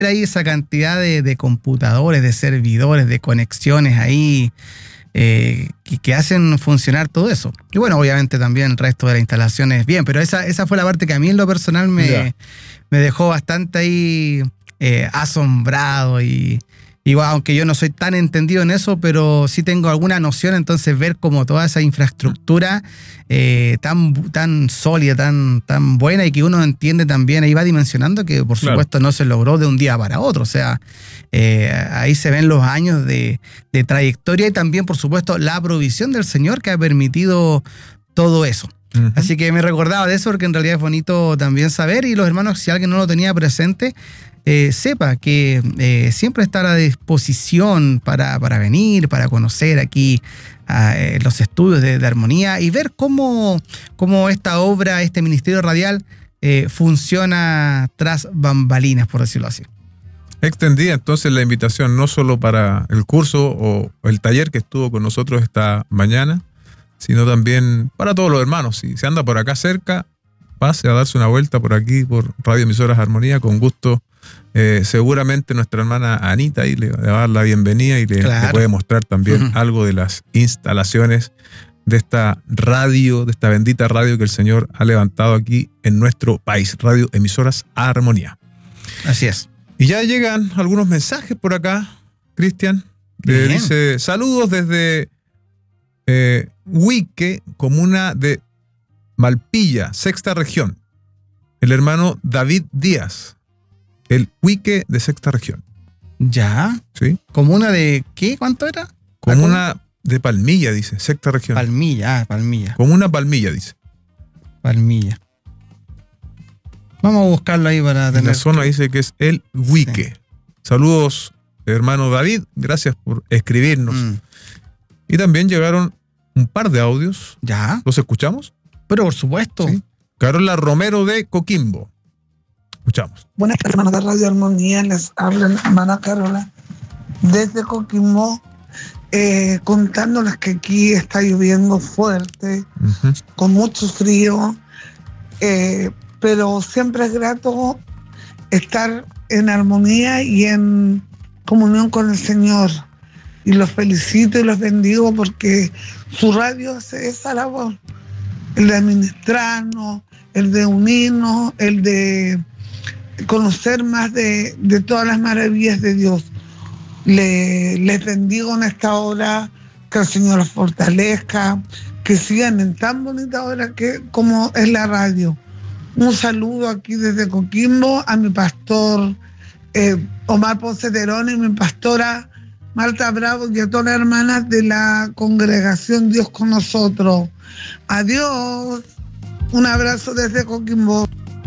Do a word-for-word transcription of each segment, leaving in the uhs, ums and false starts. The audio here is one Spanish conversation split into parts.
ahí esa cantidad de, de computadores, de servidores, de conexiones ahí eh, que, que hacen funcionar todo eso. Y bueno, obviamente también el resto de la instalación es bien, pero esa, esa fue la parte que a mí en lo personal me, me dejó bastante ahí eh, asombrado y... Y bueno, aunque yo no soy tan entendido en eso, pero sí tengo alguna noción, entonces ver como toda esa infraestructura eh, tan, tan sólida, tan, tan buena y que uno entiende también, ahí va dimensionando que por Claro. supuesto no se logró de un día para otro, o sea, eh, ahí se ven los años de, de trayectoria y también por supuesto la provisión del Señor que ha permitido todo eso. Uh-huh. Así que me recordaba de eso porque en realidad es bonito también saber y los hermanos, si alguien no lo tenía presente, Eh, sepa que eh, siempre está a la disposición para, para venir, para conocer aquí eh, los estudios de, de armonía y ver cómo, cómo esta obra, este ministerio radial eh, funciona tras bambalinas, por decirlo así. Extendía entonces la invitación no solo para el curso o el taller que estuvo con nosotros esta mañana, sino también para todos los hermanos. Si se anda por acá cerca, pase a darse una vuelta por aquí, por Radio Emisoras Armonía, con gusto. Eh, seguramente nuestra hermana Anita ahí le va a dar la bienvenida y le, Claro. le puede mostrar también uh-huh. algo de las instalaciones de esta radio, de esta bendita radio que el Señor ha levantado aquí en nuestro país, Radio Emisoras Armonía. Así es. Y ya llegan algunos mensajes por acá, Cristian. Le dice, saludos desde eh, Huique, comuna de Malpilla, sexta región. El hermano David Díaz. El Huique de sexta región. Ya. ¿Sí? ¿Comuna de qué? ¿Cuánto era? Comuna de Palmilla, dice, sexta región. Palmilla, ah, Palmilla. Comuna Palmilla, dice. Palmilla. Vamos a buscarlo ahí para tener... En la zona dice que es el Huique. Sí. Saludos, hermano David. Gracias por escribirnos. Mm. Y también llegaron un par de audios. Ya. ¿Los escuchamos? Pero por supuesto. Sí. Carola Romero de Coquimbo. Escuchamos. Buenas tardes, hermanos de Radio Armonía. Les habla la hermana Carola desde Coquimbo, eh, contándoles que aquí está lloviendo fuerte, uh-huh. con mucho frío, eh, pero siempre es grato estar en armonía y en comunión con el Señor. Y los felicito y los bendigo porque su radio hace esa labor, el de administrarnos, el de unirnos, el de conocer más de, de todas las maravillas de Dios. Le, les bendigo en esta hora, que el Señor los fortalezca, que sigan en tan bonita hora que, como es la radio. Un saludo aquí desde Coquimbo a mi pastor eh, Omar Ponce Terón y mi pastora Marta Bravo y a todas las hermanas de la congregación Dios con nosotros. Adiós. Un abrazo desde Coquimbo.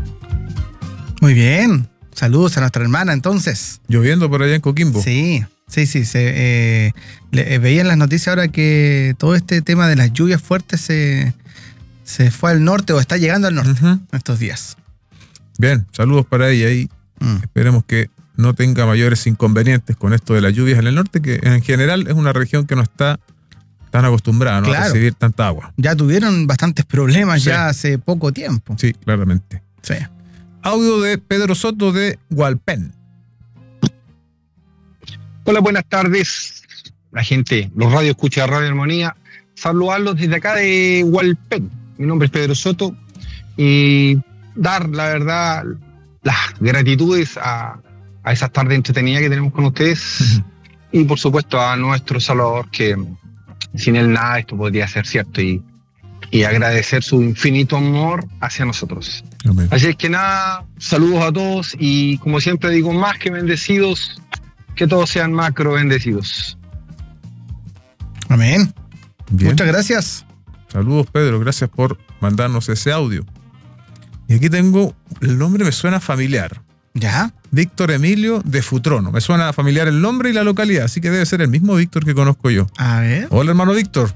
Muy bien. Saludos a nuestra hermana, entonces. Lloviendo por allá en Coquimbo. Sí, sí, sí. Se, eh, le, eh, veía en las noticias ahora que todo este tema de las lluvias fuertes se, se fue al norte o está llegando al norte uh-huh. estos días. Bien, saludos para ella y mm. esperemos que no tenga mayores inconvenientes con esto de las lluvias en el norte, que en general es una región que no está tan acostumbrada, ¿no? Claro. A recibir tanta agua. Ya tuvieron bastantes problemas sí. ya hace poco tiempo. Sí, claramente. Sí. Audio de Pedro Soto de Hualpén. Hola, buenas tardes, la gente, los radio escucha de Radio Armonía. Saludarlos desde acá de Hualpén. Mi nombre es Pedro Soto y dar, la verdad, las gratitudes a, a esas tardes entretenidas que tenemos con ustedes uh-huh. y, por supuesto, a nuestro Salvador, que sin él nada esto podría ser cierto, y, y agradecer su infinito amor hacia nosotros. Amén. Así es que nada, saludos a todos y, como siempre digo, más que bendecidos, que todos sean macro bendecidos. Amén. Bien. Muchas gracias. Saludos, Pedro, gracias por mandarnos ese audio. Y aquí tengo, el nombre me suena familiar. ¿Ya? Víctor Emilio de Futrono. Me suena familiar el nombre y la localidad, así que debe ser el mismo Víctor que conozco yo. A ver. Hola, hermano Víctor.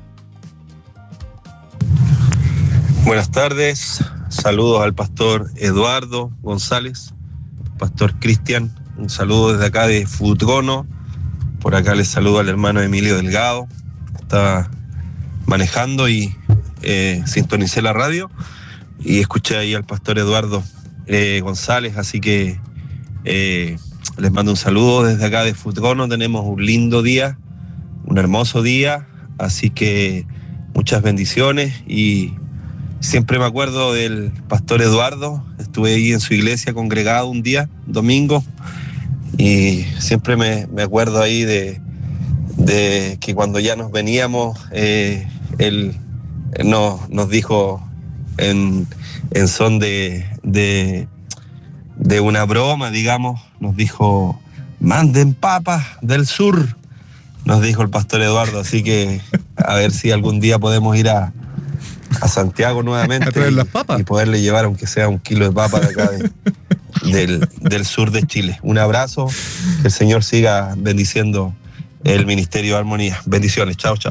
Buenas tardes. Saludos al pastor Eduardo González, pastor Cristian. Un saludo desde acá de Futrono. Por acá les saludo al hermano Emilio Delgado. Estaba manejando y eh, sintonicé la radio y escuché ahí al pastor Eduardo eh, González, así que eh, les mando un saludo desde acá de Futrono. Tenemos un lindo día, un hermoso día, así que muchas bendiciones. Y siempre me acuerdo del pastor Eduardo. Estuve ahí en su iglesia congregado un día, domingo, y siempre me, me acuerdo ahí de, de que cuando ya nos veníamos, eh, él, él nos, nos dijo en, en son de, de, de una broma, digamos, nos dijo: manden papas del sur, nos dijo el pastor Eduardo. Así que a ver si algún día podemos ir a, a Santiago nuevamente a traer las papas y, y poderle llevar aunque sea un kilo de papa de acá de, del, del sur de Chile. Un abrazo, que el Señor siga bendiciendo el Ministerio de Armonía. Bendiciones, chao, chao.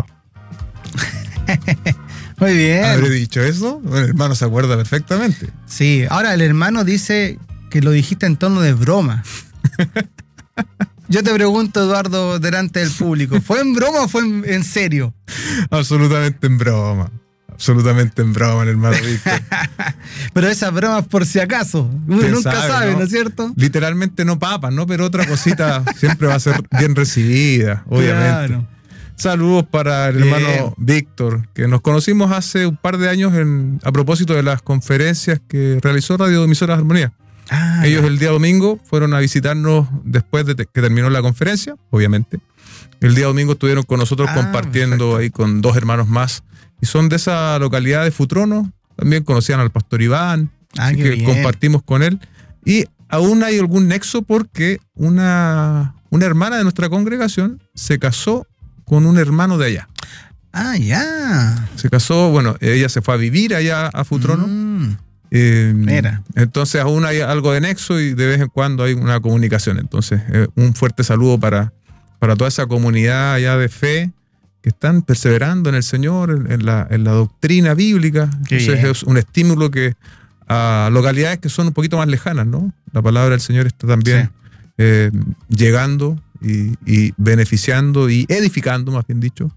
Muy bien. ¿Habré dicho eso? Bueno, el hermano se acuerda perfectamente. Sí, ahora el hermano dice que lo dijiste en tono de broma. Yo te pregunto, Eduardo, delante del público, ¿fue en broma o fue en, en serio? Absolutamente en broma. Absolutamente en broma, el hermano Víctor. Pero esas bromas por si acaso. Uno nunca sabe, sabe ¿no? ¿no es cierto? Literalmente no papas, ¿no? Pero otra cosita siempre va a ser bien recibida, obviamente. Claro. Saludos para el bien. hermano Víctor, que nos conocimos hace un par de años en, a propósito de las conferencias que realizó Radio Emisoras Armonía. Ah, Ellos el día domingo fueron a visitarnos después de que terminó la conferencia, obviamente. El día domingo estuvieron con nosotros ah, compartiendo perfecto. ahí con dos hermanos más. Y son de esa localidad de Futrono. También conocían al pastor Iván. Ah, así que bien. compartimos con él. Y aún hay algún nexo porque una, una hermana de nuestra congregación se casó con un hermano de allá. Ah, ya. Se casó, bueno, ella se fue a vivir allá a Futrono. Mm. Eh, Mira. Entonces aún hay algo de nexo y de vez en cuando hay una comunicación. Entonces eh, un fuerte saludo para, para toda esa comunidad allá de fe que están perseverando en el Señor, en, en, la, en la doctrina bíblica. Qué Entonces bien. Es un estímulo que a localidades que son un poquito más lejanas, ¿no? La palabra del Señor está también sí. eh, llegando y, y beneficiando y edificando, más bien dicho,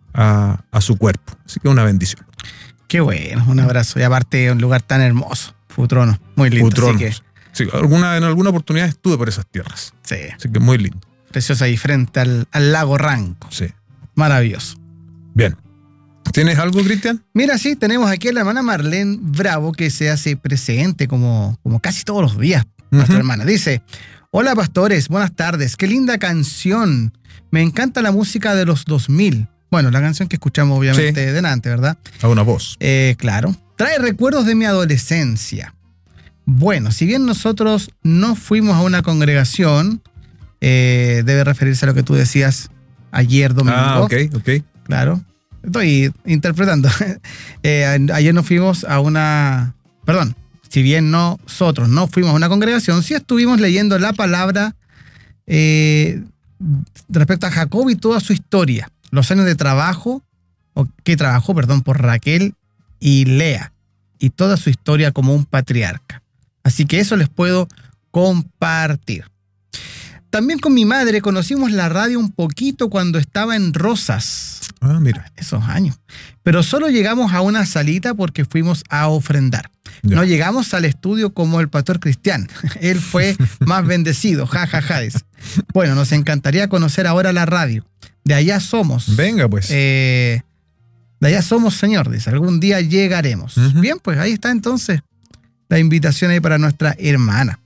a, a su cuerpo. Así que una bendición. Qué bueno, un abrazo. Y aparte, un lugar tan hermoso, Futrono, muy lindo. Futrono. Así que... Sí, alguna, en alguna oportunidad estuve por esas tierras. Sí. Así que muy lindo. Precioso ahí frente al, al lago Ranco. Sí. Maravilloso. Bien. ¿Tienes algo, Cristian? Mira, sí, tenemos aquí a la hermana Marlene Bravo, que se hace presente como, como casi todos los días, uh-huh. nuestra hermana. Dice: hola, pastores, buenas tardes. Qué linda canción. Me encanta la música de los dos mil. Bueno, la canción que escuchamos obviamente sí. delante, ¿verdad? A una voz. Eh, claro. Trae recuerdos de mi adolescencia. Bueno, si bien nosotros no fuimos a una congregación, eh, debe referirse a lo que tú decías ayer domingo. Ah, ok, ok. Claro. Estoy interpretando. eh, ayer nos fuimos a una... Perdón. Si bien nosotros no fuimos a una congregación, sí estuvimos leyendo la palabra eh, respecto a Jacob y toda su historia. Los años de trabajo, o que trabajó, perdón, por Raquel y Lea, y toda su historia como un patriarca. Así que eso les puedo compartir. También con mi madre conocimos la radio un poquito cuando estaba en Rosas. Ah, mira. Esos años. Pero solo llegamos a una salita porque fuimos a ofrendar. Ya. No llegamos al estudio como el pastor Cristian. Él fue más bendecido. Ja, ja, ja. Bueno, nos encantaría conocer ahora la radio. De allá somos. Venga, pues. Eh, de allá somos, Señor, dice. Algún día llegaremos. Uh-huh. Bien, pues ahí está entonces la invitación ahí para nuestra hermana.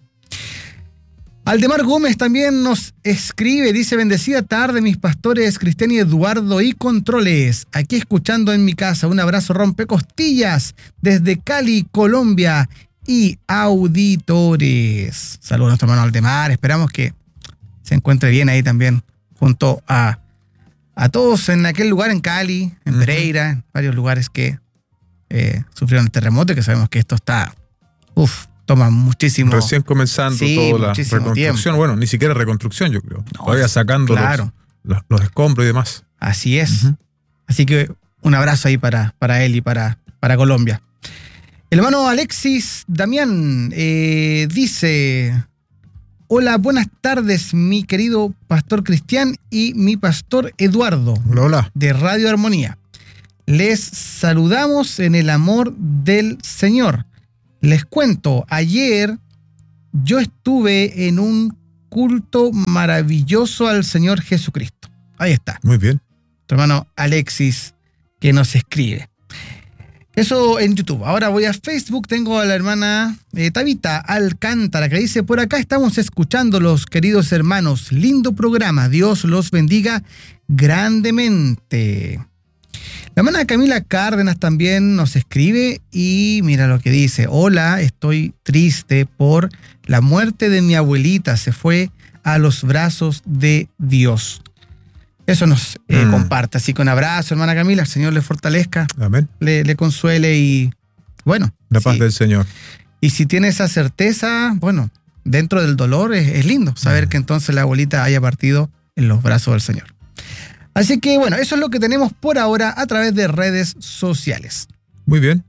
Aldemar Gómez también nos escribe, dice: bendecida tarde, mis pastores Cristian y Eduardo y controles. Aquí escuchando en mi casa. Un abrazo rompecostillas desde Cali, Colombia y auditores. Saludos a nuestro hermano Aldemar. Esperamos que se encuentre bien ahí también junto a a todos en aquel lugar, en Cali, en uh-huh. Pereira, en varios lugares que eh, sufrieron el terremoto, y que sabemos que esto está, uff, toma muchísimo. Recién comenzando sí, toda la reconstrucción. Tiempo. Bueno, ni siquiera reconstrucción, yo creo. No, todavía sacando claro. los, los, los escombros y demás. Así es. Uh-huh. Así que un abrazo ahí para, para él y para, para Colombia. El hermano Alexis Damián eh, dice: hola, buenas tardes, mi querido pastor Cristian y mi pastor Eduardo. Hola, hola. De Radio Armonía. Les saludamos en el amor del Señor. Les cuento, ayer yo estuve en un culto maravilloso al Señor Jesucristo. Ahí está. Muy bien. Tu hermano Alexis, que nos escribe. Eso en YouTube. Ahora voy a Facebook. Tengo a la hermana eh, Tabita Alcántara, que dice: por acá estamos escuchando, los queridos hermanos. Lindo programa. Dios los bendiga grandemente. La hermana Camila Cárdenas también nos escribe y mira lo que dice: hola, estoy triste por la muerte de mi abuelita. Se fue a los brazos de Dios. Eso nos eh, mm. comparte. Así que un abrazo, hermana Camila. El Señor le fortalezca. Amén. Le, le consuele y bueno. La paz sí. del Señor. Y si tiene esa certeza, bueno, dentro del dolor es, es lindo saber mm. que entonces la abuelita haya partido en los brazos del Señor. Así que bueno, eso es lo que tenemos por ahora a través de redes sociales. Muy bien.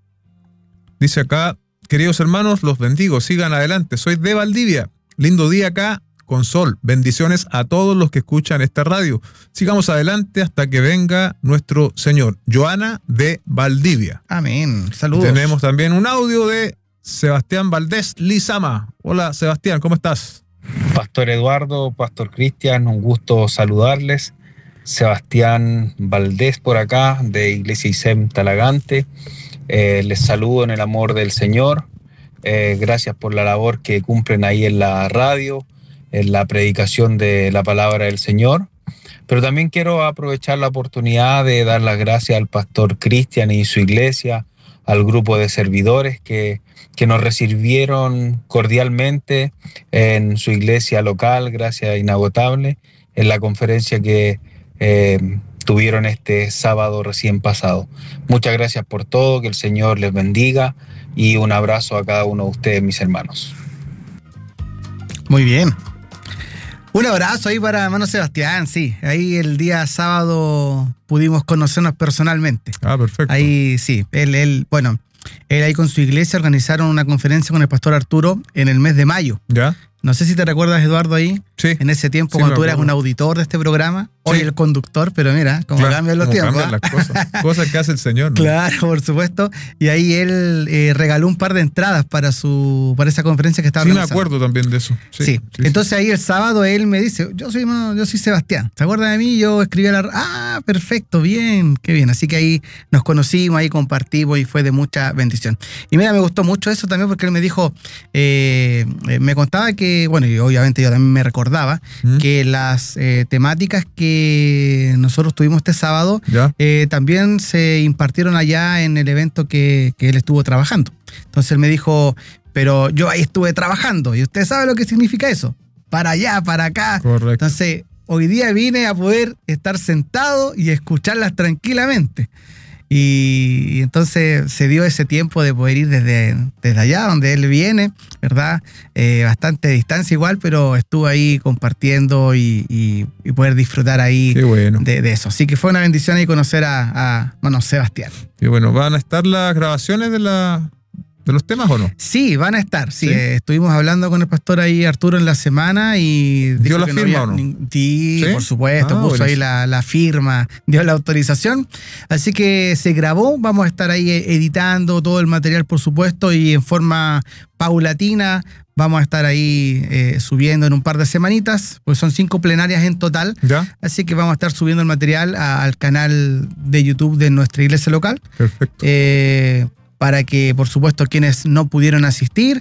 Dice acá: queridos hermanos, los bendigo, sigan adelante. Soy de Valdivia. Lindo día acá con sol. Bendiciones a todos los que escuchan esta radio. Sigamos adelante hasta que venga nuestro Señor. Joana de Valdivia. Amén. Saludos. Y tenemos también un audio de Sebastián Valdés Lizama. Hola, Sebastián, ¿cómo estás? Pastor Eduardo, Pastor Cristian, un gusto saludarles. Sebastián Valdés por acá, de Iglesia I S E M Talagante. Eh, les saludo en el amor del Señor. Eh, gracias por la labor que cumplen ahí en la radio, en la predicación de la palabra del Señor. Pero también quiero aprovechar la oportunidad de dar las gracias al Pastor Cristian y su iglesia, al grupo de servidores que, que nos recibieron cordialmente en su iglesia local, gracias inagotable, en la conferencia que Eh, tuvieron este sábado recién pasado. Muchas gracias por todo, que el Señor les bendiga y un abrazo a cada uno de ustedes, mis hermanos. Muy bien. Un abrazo ahí para hermano Sebastián, sí. Ahí el día sábado pudimos conocernos personalmente. Ah, perfecto. Ahí sí, él, él, bueno, él ahí con su iglesia organizaron una conferencia con el pastor Arturo en el mes de mayo. ¿Ya? No sé si te recuerdas, Eduardo, ahí. Sí. En ese tiempo, Sí, cuando tú me eras acuerdo. un auditor de este programa. Hoy Sí. el conductor, pero mira, cómo Claro, cambian los cómo tiempos. cambian ¿ah? las cosas. Cosas que hace el Señor, ¿no? Claro, por supuesto. Y ahí él eh, regaló un par de entradas para su para esa conferencia que estaba Sí, me organizando. acuerdo también de eso. Sí. Sí. sí, sí. Entonces ahí el sábado él me dice: yo soy hermano, yo soy Sebastián. ¿Se acuerda de mí? Yo escribí a la... Ah, perfecto, bien, qué bien. Así que ahí nos conocimos, ahí compartimos y fue de mucha bendición. Y mira, me gustó mucho eso también porque él me dijo, eh, eh, me contaba que, bueno, y obviamente yo también me recordaba, ¿Mm? que las eh, temáticas que nosotros tuvimos este sábado ¿Ya? eh, también se impartieron allá en el evento que, que él estuvo trabajando. Entonces él me dijo, pero yo ahí estuve trabajando y usted sabe lo que significa eso. Para allá, para acá. Correcto. Entonces, hoy día vine a poder estar sentado y escucharlas tranquilamente. Y, y entonces se dio ese tiempo de poder ir desde, desde allá, donde él viene, ¿verdad? Eh, bastante distancia igual, pero estuvo ahí compartiendo y, y, y poder disfrutar ahí Qué bueno. de, de eso. Así que fue una bendición ahí conocer a, a bueno, Sebastián. Qué bueno. ¿Van a estar las grabaciones de la de los temas o no? Sí, van a estar. Sí, ¿Sí? eh, estuvimos hablando con el pastor ahí, Arturo, en la semana y... ¿Dio dijo la que firma había o no? nin- Sí, ¿Sí? por supuesto, Ah, puso ahí buenísimo. la, la firma, dio la autorización. Así que se grabó, vamos a estar ahí eh, editando todo el material, por supuesto, y en forma paulatina vamos a estar ahí eh, subiendo en un par de semanitas, pues son cinco plenarias en total. ¿Ya? Así que vamos a estar subiendo el material a- al canal de YouTube de nuestra iglesia local. Perfecto. Eh, para que, por supuesto, quienes no pudieron asistir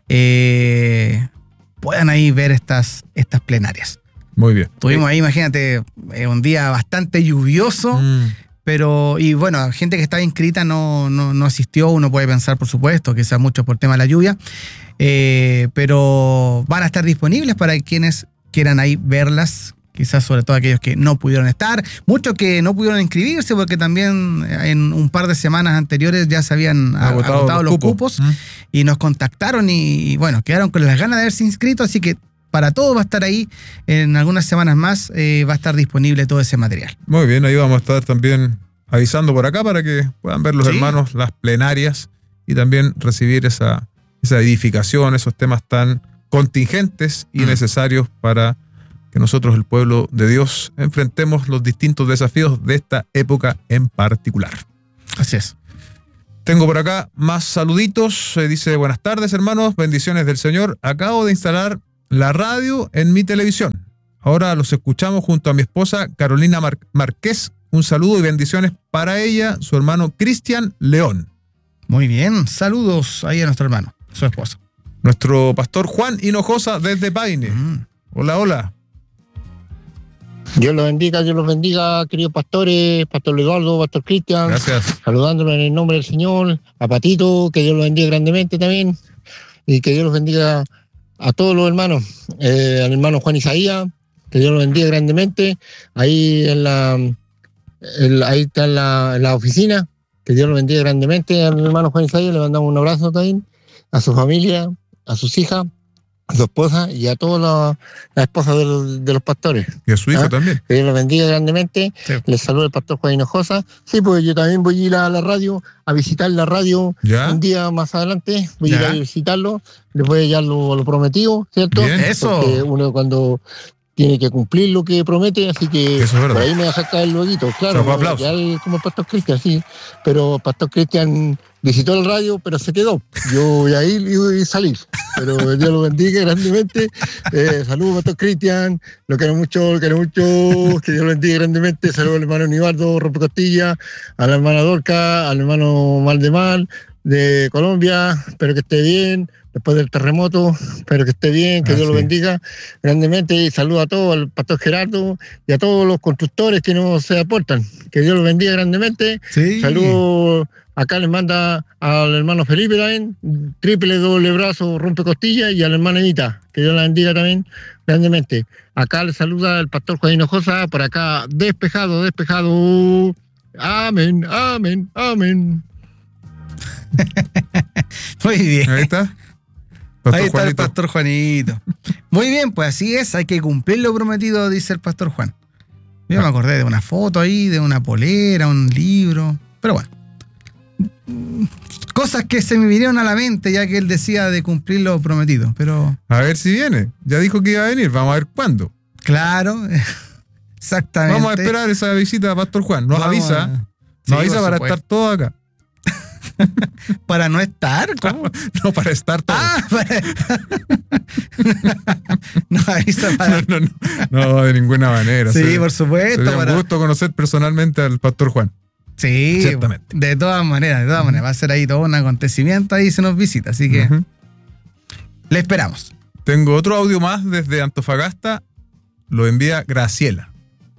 eh, puedan ahí ver estas, estas plenarias. Muy bien. Tuvimos ahí, imagínate, eh, un día bastante lluvioso, Mm, pero, y bueno, gente que estaba inscrita no, no, no asistió. Uno puede pensar, por supuesto, que sea mucho por tema de la lluvia, eh, pero van a estar disponibles para quienes quieran ahí verlas. Quizás sobre todo aquellos que no pudieron estar, muchos que no pudieron inscribirse porque también en un par de semanas anteriores ya se habían Agotado agotado los los cupos. cupos Mm. y nos contactaron y, y bueno, quedaron con las ganas de haberse inscrito, así que para todo va a estar ahí, en algunas semanas más eh, va a estar disponible todo ese material. Muy bien, ahí vamos a estar también avisando por acá para que puedan ver los Sí. hermanos las plenarias y también recibir esa, esa edificación, esos temas tan contingentes y Mm. necesarios para que nosotros, el pueblo de Dios, enfrentemos los distintos desafíos de esta época en particular. Así es. Tengo por acá más saluditos. Eh, dice, buenas tardes, hermanos, bendiciones del Señor. Acabo de instalar la radio en mi televisión. Ahora los escuchamos junto a mi esposa Carolina Mar- Márquez. Un saludo y bendiciones para ella, su hermano Cristian León. Muy bien, saludos ahí a nuestro hermano, su esposo. Nuestro pastor Juan Hinojosa desde Paine. Mm. Hola, hola. Dios los bendiga, Dios los bendiga, queridos pastores, Pastor Eduardo, Pastor Cristian. Gracias. Saludándolo en el nombre del Señor, a Patito, que Dios los bendiga grandemente también, y que Dios los bendiga a todos los hermanos, eh, al hermano Juan Isaías, que Dios los bendiga grandemente, ahí en la, en la- ahí está en la, en la oficina, que Dios los bendiga grandemente al hermano Juan Isaías, le mandamos un abrazo también, a su familia, a sus hijas, a su esposa y a todas las las esposas de los, de los pastores. Y a su hijo ¿Ah? también. Que Dios los bendiga grandemente. Sí. Les saluda el pastor Juan Hinojosa. Sí, pues yo también voy a ir a la radio, a visitar la radio ¿Ya? un día más adelante. Voy a ir Ya. a visitarlo. Les voy a llevar lo, lo prometido, ¿cierto? Bien. Eso. Porque uno cuando tiene que cumplir lo que promete, así que Eso es verdad. por ahí me va a sacar el luego, claro. Saco aplauso. Ya el- como el pastor Cristian, sí. Pero pastor Cristian visitó el radio, pero se quedó. Yo voy a ir y voy a salir. Pero Dios lo bendiga grandemente. Eh, saludos, pastor Cristian. Lo quiero mucho, lo quiero mucho. Que Dios lo bendiga grandemente. Saludos al hermano Nibardo, Rompecostilla, a la hermana Dorca, al hermano Maldemar de Colombia. Espero que esté bien. Después del terremoto, espero que esté bien, que Ah, Dios lo sí. bendiga grandemente. Y saludo a todos, al pastor Gerardo y a todos los constructores que nos se aportan. Que Dios los bendiga grandemente. Sí. Saludos, acá les manda al hermano Felipe también, triple doble brazo, rompe costilla, y a la hermana Evita, que Dios la bendiga también grandemente. Acá les saluda el pastor Juan Hinojosa, por acá despejado, despejado. Amén, amén, amén. Muy bien. Ahí está. Pastor Ahí está el Juanito. pastor Juanito. Muy bien, pues así es, hay que cumplir lo prometido, dice el pastor Juan. Yo Ah. me acordé de una foto ahí, de una polera, un libro, pero bueno. Cosas que se me vinieron a la mente ya que él decía de cumplir lo prometido, pero A ver si viene. Ya dijo que iba a venir. Vamos a ver cuándo. claro, exactamente. Vamos a esperar esa visita a Pastor Juan. Nos Vamos avisa. a- Nos Sí, avisa por para supuesto. estar todos acá. Para no estar, ¿cómo? No, para estar todos. Ah, para... no, avisa para... No, no, no. No, de ninguna manera. Sí, Sería- por supuesto. Sería un para- gusto conocer personalmente al Pastor Juan. Sí, Ciertamente. de todas maneras, de todas maneras. Va a ser ahí todo un acontecimiento ahí se nos visita, así que Ujú. le esperamos. Tengo otro audio más desde Antofagasta. Lo envía Graciela.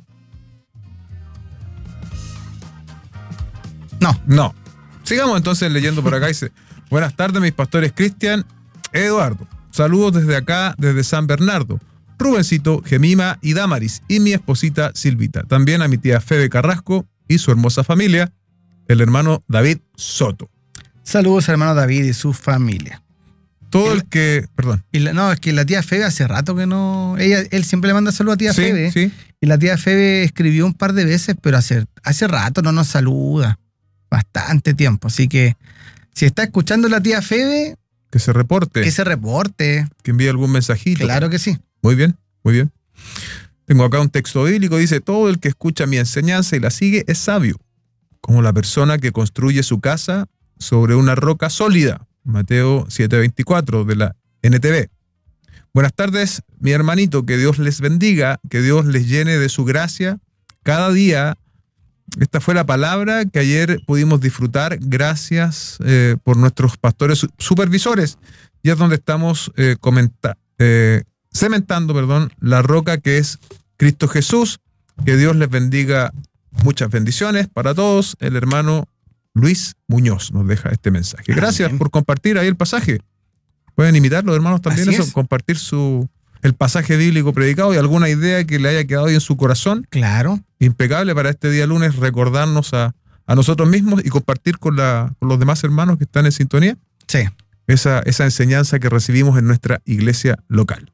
No, No. Sigamos entonces leyendo por acá. Dice: buenas tardes, mis pastores Cristian, Eduardo. Saludos desde acá, desde San Bernardo. Rubencito, Gemima y Damaris, y mi esposita Silvita. También a mi tía Febe Carrasco y su hermosa familia, el hermano David Soto. saludos al hermano David y su familia. Todo el que... Perdón. Y la- no, es que la tía Febe hace rato que no... Ella, él siempre le manda saludos a tía Sí, Febe. sí. Y la tía Febe escribió un par de veces, pero hace, hace rato no nos saluda. Bastante tiempo. Así que si está escuchando la tía Febe, Que se reporte, que se reporte. que envíe algún mensajito. Claro que sí. Muy bien, muy bien. Tengo acá un texto bíblico, dice: todo el que escucha mi enseñanza y la sigue es sabio, como la persona que construye su casa sobre una roca sólida. Mateo siete veinticuatro de la N T V. Buenas tardes, mi hermanito, que Dios les bendiga, que Dios les llene de su gracia cada día. Esta fue la palabra que ayer pudimos disfrutar, gracias eh, por nuestros pastores su- supervisores, y es donde estamos eh, comenta- eh, cementando perdón, la roca que es Cristo Jesús. Que Dios les bendiga, muchas bendiciones para todos. El hermano Luis Muñoz nos deja este mensaje. Gracias Amén. por compartir ahí el pasaje. Pueden imitar los hermanos también Así eso, es. compartir su el pasaje bíblico predicado y alguna idea que le haya quedado ahí en su corazón. Claro. Impecable para este día lunes, recordarnos a, a nosotros mismos y compartir con, la, con los demás hermanos que están en sintonía Sí. esa, esa enseñanza que recibimos en nuestra iglesia local.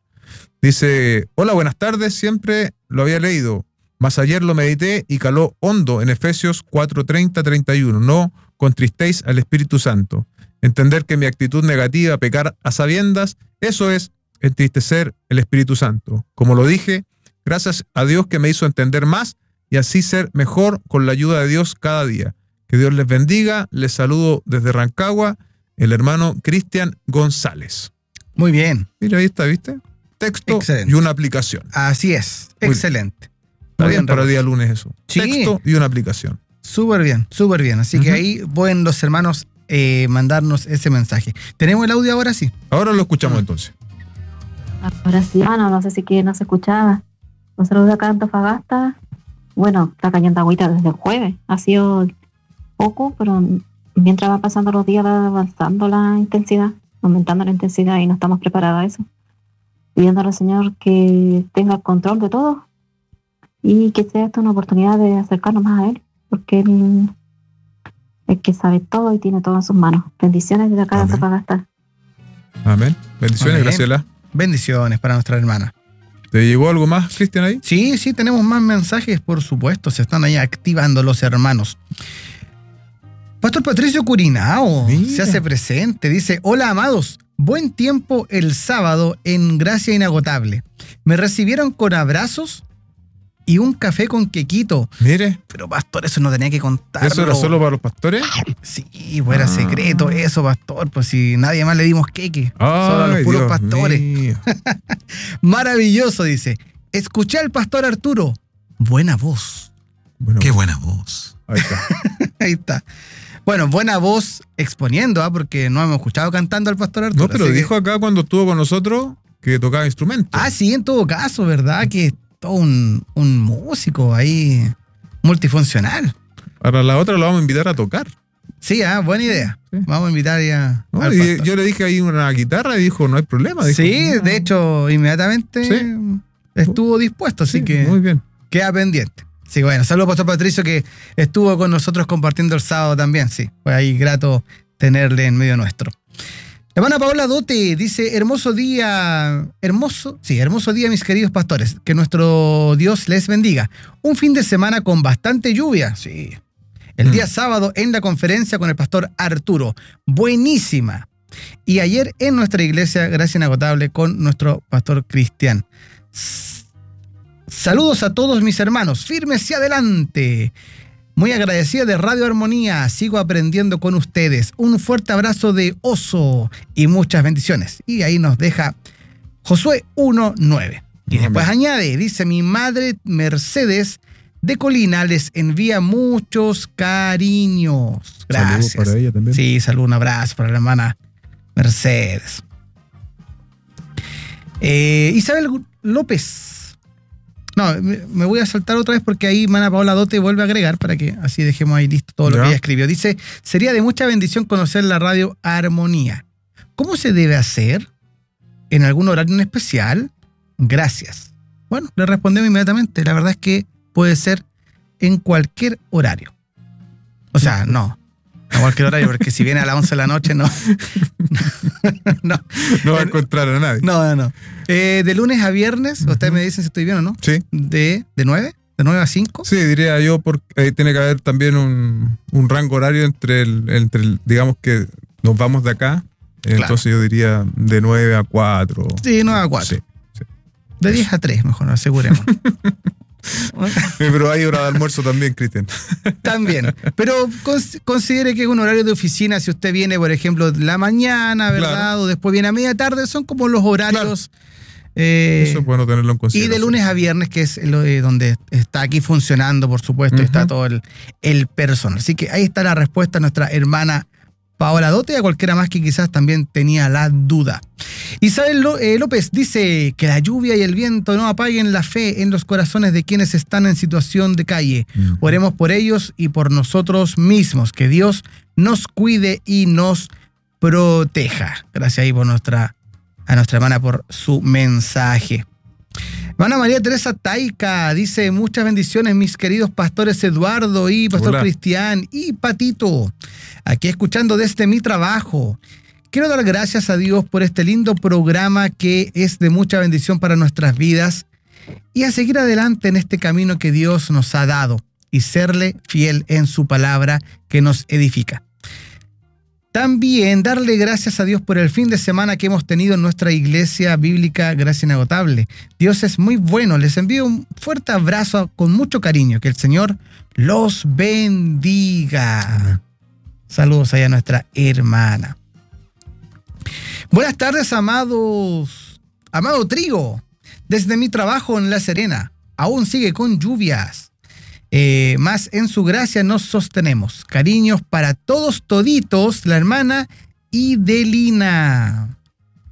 Dice: hola, buenas tardes, siempre lo había leído, mas ayer lo medité y caló hondo en Efesios cuatro treinta treinta y uno. No contristéis al Espíritu Santo. Entender que mi actitud negativa, pecar a sabiendas, eso es entristecer el Espíritu Santo. Como lo dije, gracias a Dios que me hizo entender más y así ser mejor con la ayuda de Dios cada día. Que Dios les bendiga. Les saludo desde Rancagua, el hermano Cristian González. Muy bien. Mira, ahí está, ¿viste? texto Excelente. y una aplicación. Así es, Muy excelente. Está Muy bien bien, para el Raúl. día lunes eso. Sí. Texto y una aplicación. Súper bien, súper bien. Así Ujú. que ahí pueden los hermanos eh, mandarnos ese mensaje. ¿Tenemos el audio ahora sí? Ahora lo escuchamos Ah. entonces. Ahora sí, bueno, no sé si que no se escuchaba. Un saludo de acá en Antofagasta. Bueno, está cayendo agüita desde el jueves. Ha sido poco, pero mientras va pasando los días va avanzando la intensidad, aumentando la intensidad y no estamos preparados a eso. Pidiéndole al Señor que tenga el control de todo y que sea esta una oportunidad de acercarnos más a Él, porque Él es que sabe todo y tiene todo en sus manos. Bendiciones desde acá de Amén. Antofagasta. Amén. Bendiciones, Amén. Graciela. Bendiciones para nuestra hermana. ¿Te llegó algo más, Cristian, ahí? Sí, sí, tenemos más mensajes, por supuesto. Se están ahí activando los hermanos. Pastor Patricio Curinao Mira. se hace presente. Dice, hola amados, buen tiempo el sábado en Gracia Inagotable. Me recibieron con abrazos y un café con quequito. Mire, Pero pastor, eso no tenía que contarlo. ¿eso era solo para los pastores? Sí, pues era Ah. secreto eso, pastor. Pues si nadie más le dimos queque. Solo a los Ay, puros Dios pastores. mío. Maravilloso, dice. Escuché al pastor Arturo. Buena voz. Bueno, Qué buena voz. ahí está. Ahí está. Bueno, buena voz exponiendo, ¿ah? Porque no hemos escuchado cantando al pastor Arturo. No, pero así que- dijo acá cuando estuvo con nosotros que tocaba instrumentos. Ah, sí, en todo caso, ¿verdad? Que es todo un, un músico ahí multifuncional. Para la otra lo vamos a invitar a tocar. Sí, ah, buena idea. Sí. Vamos a invitar ya ¿no? al Y pastor. yo le dije ahí una guitarra y dijo, no hay problema. Dijo, Sí, "No". de hecho, inmediatamente Sí. estuvo dispuesto, así Sí, que muy bien. queda pendiente. Sí, bueno, saludos Pastor Patricio que estuvo con nosotros compartiendo el sábado también, sí. Fue ahí grato tenerle en medio nuestro. La hermana Paola Dote dice, hermoso día, hermoso, sí, hermoso día mis queridos pastores, que nuestro Dios les bendiga. Un fin de semana con bastante lluvia, sí. El Mm. día sábado en la conferencia con el pastor Arturo, buenísima. Y ayer en nuestra iglesia, Gracia Inagotable, con nuestro pastor Cristian. Saludos a todos mis hermanos, firmes y adelante. Muy agradecida de Radio Armonía, sigo aprendiendo con ustedes. Un fuerte abrazo de oso y muchas bendiciones. Y ahí nos deja Josué uno nueve. Y después añade, dice, mi madre Mercedes de Colina les envía muchos cariños. Gracias. Saludos para ella también. Sí, saludo, un abrazo para la hermana Mercedes. Eh, Isabel López. No, me me voy a saltar otra vez porque ahí Mana Paola Dote vuelve a agregar para que así dejemos ahí listo todo lo Ya. que ella escribió. Dice, sería de mucha bendición conocer la radio Armonía. ¿Cómo se debe hacer? ¿En algún horario en especial? Gracias. Bueno, le respondemos inmediatamente. La verdad es que puede ser en cualquier horario. O sea, no. A cualquier horario, porque si viene a las once de la noche, no. no. No va a encontrar a nadie. No, no, no. Eh, de lunes a viernes, ustedes me dicen si estoy bien o no. Sí. De, de nueve, de nueve a cinco. Sí, diría yo, porque ahí tiene que haber también un, un rango horario entre el, entre el, digamos que nos vamos de acá. Claro. Entonces yo diría de nueve a cuatro. Sí, nueve a cuatro. Sí, sí. De diez a tres, mejor, aseguremos. Eh, Pero hay hora de almuerzo también, Cristian. También. Pero cons- considere que es un horario de oficina. Si usted viene, por ejemplo, la mañana, ¿verdad? Claro. O después viene a media tarde, son como los horarios. eh, Eso es bueno tenerlo en y consideración. de lunes a viernes, que es lo de donde está aquí funcionando, por supuesto, Ujú. está todo el, el personal. Así que ahí está la respuesta a nuestra hermana Paola Dote y a cualquiera más que quizás también tenía la duda. Isabel Ló- eh, López dice que la lluvia y el viento no apaguen la fe en los corazones de quienes están en situación de calle. Ujú. Oremos por ellos y por nosotros mismos. Que Dios nos cuide y nos proteja. Gracias ahí por nuestra, a nuestra hermana por su mensaje. Hermana María Teresa Taica dice, muchas bendiciones mis queridos pastores Eduardo y Pastor Hola. Cristian y Patito. Aquí escuchando desde mi trabajo. Quiero dar gracias a Dios por este lindo programa que es de mucha bendición para nuestras vidas y a seguir adelante en este camino que Dios nos ha dado y serle fiel en su palabra que nos edifica. También darle gracias a Dios por el fin de semana que hemos tenido en nuestra iglesia bíblica Gracia Inagotable. Dios es muy bueno. Les envío un fuerte abrazo con mucho cariño. Que el Señor los bendiga. Amén. Saludos ahí a nuestra hermana. Buenas tardes, amados Amado Trigo, desde mi trabajo en La Serena, aún sigue con lluvias. Eh, más en su gracia nos sostenemos. Cariños para todos toditos, la hermana Idelina.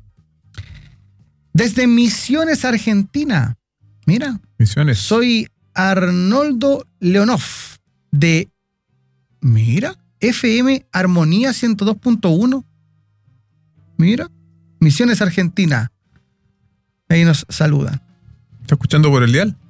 Desde Misiones, Argentina. Mira. Misiones. Soy Arnoldo Leonov de, mira, F M Armonía ciento dos punto uno. Mira, Misiones, Argentina. Ahí nos saludan. ¿Está escuchando por el dial?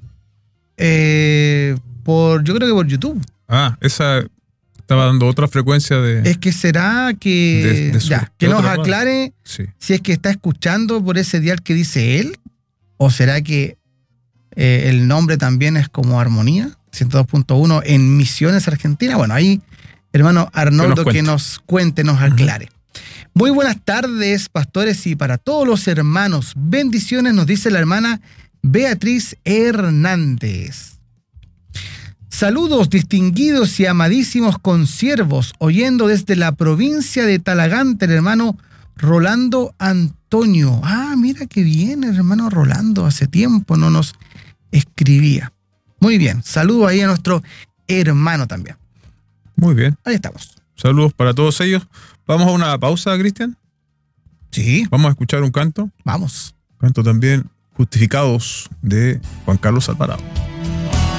Eh, por, yo creo que por YouTube. Ah, esa estaba dando otra frecuencia de... Es que será que... de, de su, ya, que de nos otra aclare sí. si es que está escuchando por ese dial que dice él, o será que eh, el nombre también es como Armonía ciento dos punto uno en Misiones, Argentina. Bueno, ahí, hermano Arnoldo, que nos cuente, nos aclare. Uh-huh. Muy buenas tardes, pastores, y para todos los hermanos, bendiciones, nos dice la hermana Beatriz Hernández. Saludos distinguidos y amadísimos consiervos, oyendo desde la provincia de Talagante, el hermano Rolando Antonio. Ah, mira qué bien, el hermano Rolando, hace tiempo no nos escribía. Muy bien, saludo ahí a nuestro hermano también. Muy bien. Ahí estamos. Saludos para todos ellos. ¿Vamos a una pausa, Cristian? Sí. ¿Vamos a escuchar un canto? Vamos. Canto también, Justificados, de Juan Carlos Alvarado.